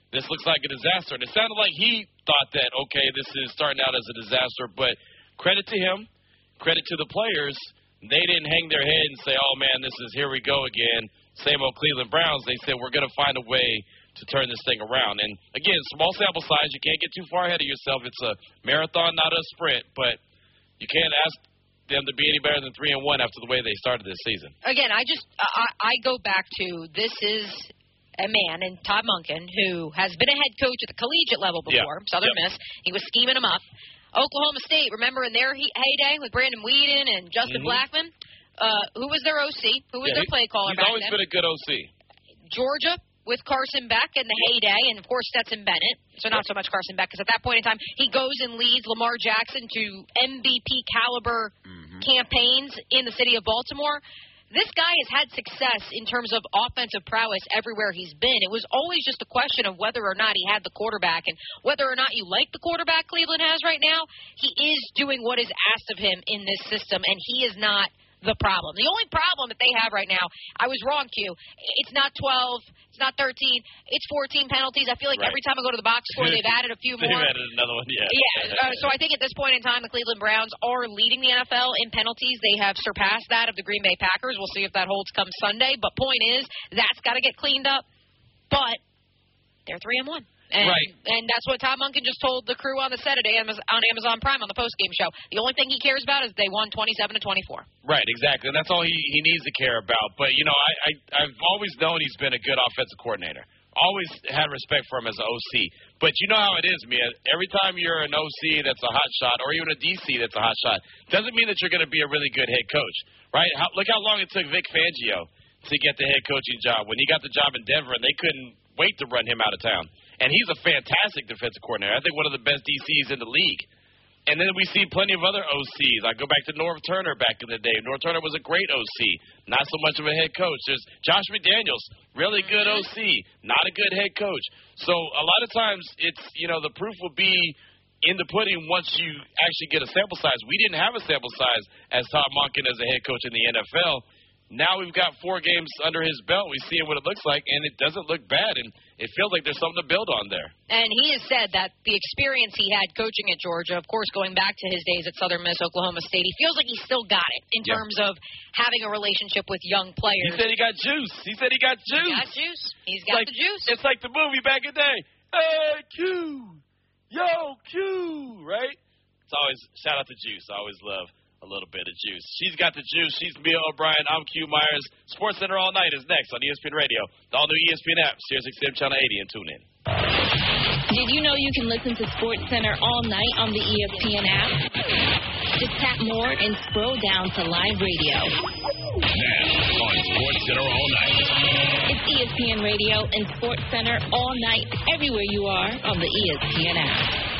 this looks like a disaster. And it sounded like he thought that, okay, this is starting out as a disaster. But credit to him, credit to the players. They didn't hang their head and say, oh, man, this is here we go again. Same old Cleveland Browns. They said, we're going to find a way to turn this thing around. And, again, small sample size. You can't get too far ahead of yourself. It's a marathon, not a sprint. But you can't ask them to be any better than 3-1 after the way they started this season. Again, I go back to this is a man in Todd Monken who has been a head coach at the collegiate level before, Southern Miss. He was scheming them up. Oklahoma State, remember in their heyday with Brandon Whedon and Justin Blackman? Who was their OC? Who was their play caller back then? He's always been a good OC. Georgia with Carson Beck in the heyday, and, of course, Stetson Bennett. So not so much Carson Beck, because at that point in time, he goes and leads Lamar Jackson to MVP-caliber campaigns in the city of Baltimore. This guy has had success in terms of offensive prowess everywhere he's been. It was always just a question of whether or not he had the quarterback and whether or not you like the quarterback Cleveland has right now. He is doing what is asked of him in this system, and he is not the problem. The only problem that they have right now, I was wrong, Q. It's not 12, it's not 13, it's 14 penalties. I feel like every time I go to the box score, they've added a few more. They've added another one, So I think at this point in time, the Cleveland Browns are leading the NFL in penalties. They have surpassed that of the Green Bay Packers. We'll see if that holds come Sunday. But point is, that's got to get cleaned up. But they're 3-1. And that's what Tom Monken just told the crew on the set today on Amazon Prime on the postgame show. The only thing he cares about is they won 27-24. Right, exactly. And that's all he needs to care about. But, you know, I've always known he's been a good offensive coordinator. Always had respect for him as an OC. But you know how it is, Mia. Every time you're an OC that's a hot shot or even a DC that's a hot shot, doesn't mean that you're going to be a really good head coach, right? Look how long it took Vic Fangio to get the head coaching job. When he got the job in Denver, and they couldn't wait to run him out of town. And he's a fantastic defensive coordinator. I think one of the best DCs in the league. And then we see plenty of other OCs. I go back to Norv Turner back in the day. Norv Turner was a great OC, not so much of a head coach. There's Josh McDaniels, really good OC, not a good head coach. So a lot of times it's, you know, the proof will be in the pudding once you actually get a sample size. We didn't have a sample size as Todd Monken as a head coach in the NFL. Now we've got 4 games under his belt. We see what it looks like, and it doesn't look bad, and it feels like there's something to build on there. And he has said that the experience he had coaching at Georgia, of course, going back to his days at Southern Miss, Oklahoma State, he feels like he's still got it in terms of having a relationship with young players. He said he got juice. He got juice. He's got the juice. It's like the movie back in the day. Hey, Q. Yo, Q. Right? It's always, shout out to Juice. I always love a little bit of juice. She's got the juice. She's Mia O'Brien. I'm Q Myers. Sports Center All Night is next on ESPN Radio, the all-new ESPN app, Sirius XM Channel 80, and tune in. Did you know you can listen to Sports Center all night on the ESPN app? Just tap more and scroll down to live radio. Now on Sports Center All Night. It's ESPN Radio and Sports Center all night, everywhere you are on the ESPN app.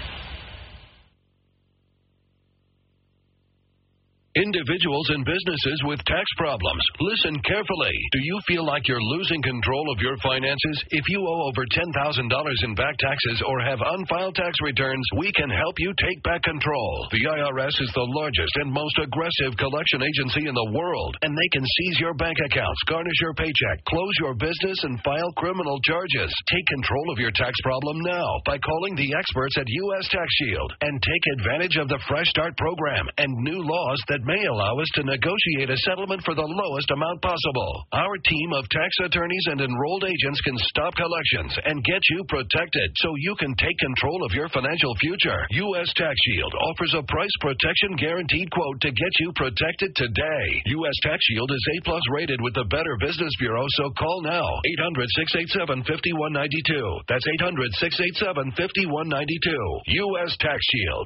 Individuals and businesses with tax problems, listen carefully. Do you feel like you're losing control of your finances? If you owe over $10,000 in back taxes or have unfiled tax returns, we can help you take back control. The IRS is the largest and most aggressive collection agency in the world, and they can seize your bank accounts, garnish your paycheck, close your business, and file criminal charges. Take control of your tax problem now by calling the experts at U.S. Tax Shield and take advantage of the Fresh Start program and new laws that may allow us to negotiate a settlement for the lowest amount possible. Our team of tax attorneys and enrolled agents can stop collections and get you protected so you can take control of your financial future. U.S. Tax Shield offers a price protection guaranteed quote to get you protected today. U.S. Tax Shield is A-plus rated with the Better Business Bureau, so call now. 800-687-5192. That's 800-687-5192. U.S. Tax Shield.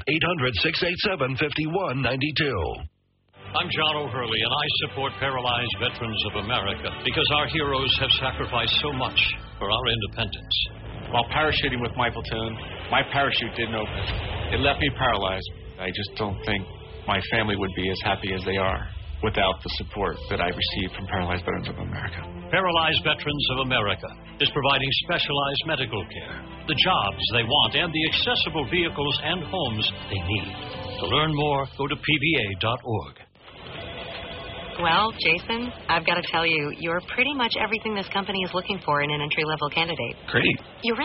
800-687-5192. I'm John O'Hurley, and I support Paralyzed Veterans of America because our heroes have sacrificed so much for our independence. While parachuting with my platoon, my parachute didn't open. It left me paralyzed. I just don't think my family would be as happy as they are without the support that I received from Paralyzed Veterans of America. Paralyzed Veterans of America is providing specialized medical care, the jobs they want, and the accessible vehicles and homes they need. To learn more, go to pva.org. Well, Jason, I've got to tell you, you're pretty much everything this company is looking for in an entry-level candidate. Great. You're